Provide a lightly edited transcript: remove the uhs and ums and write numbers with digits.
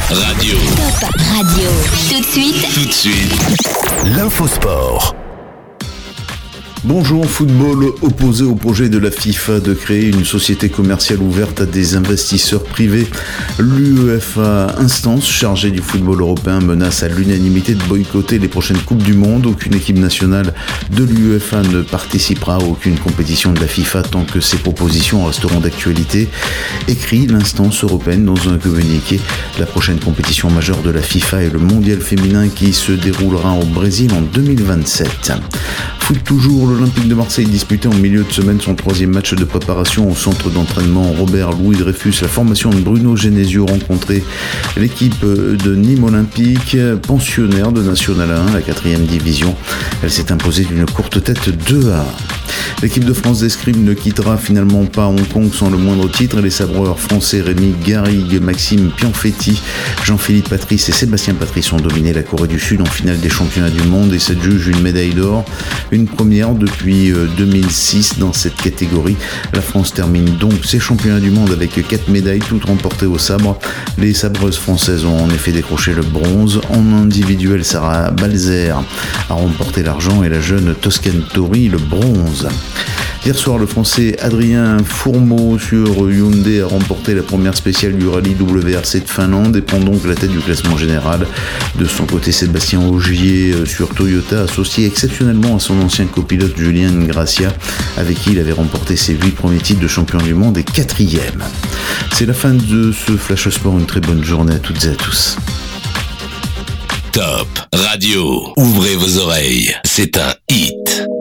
Radio. Top Radio. Tout de suite. L'Infosport. Bonjour. Football opposé au projet de la FIFA de créer une société commerciale ouverte à des investisseurs privés. L'UEFA, instance chargée du football européen, menace à l'unanimité de boycotter les prochaines Coupes du Monde. Aucune équipe nationale de l'UEFA ne participera à aucune compétition de la FIFA tant que ces propositions resteront d'actualité. Écrit l'instance européenne dans un communiqué. La prochaine compétition majeure de la FIFA est le mondial féminin qui se déroulera au Brésil en 2027. Foot toujours, l'Olympique de Marseille disputait en milieu de semaine son troisième match de préparation au centre d'entraînement Robert Louis Dreyfus. La formation de Bruno Genesio rencontrait l'équipe de Nîmes Olympique, pensionnaire de National 1, la 4e division. Elle s'est imposée d'une courte tête 2-1. L'équipe de France d'escrime ne quittera finalement pas Hong Kong sans le moindre titre. Les sabreurs français Rémi Garrigue, Maxime Pianfetti, Jean-Philippe Patrice et Sébastien Patrice ont dominé la Corée du Sud en finale des championnats du monde et s'adjugent une médaille d'or. Une première depuis 2006 dans cette catégorie. La France termine donc ses championnats du monde avec 4 médailles, toutes remportées au sabre. Les sabreuses françaises ont en effet décroché le bronze. En individuel, Sarah Balzer a remporté l'argent et la jeune Toscane Tori le bronze. Hier soir, le français Adrien Fourmeau sur Hyundai a remporté la première spéciale du rallye WRC de Finlande et prend donc la tête du classement général. De son côté, Sébastien Ogier sur Toyota, associé exceptionnellement à son ancien copilote Julien Gracia, avec qui il avait remporté ses 8 premiers titres de champion du monde et 4e. C'est la fin de ce Flash Sport. Une très bonne journée à toutes et à tous. Top Radio. Ouvrez vos oreilles. C'est un hit.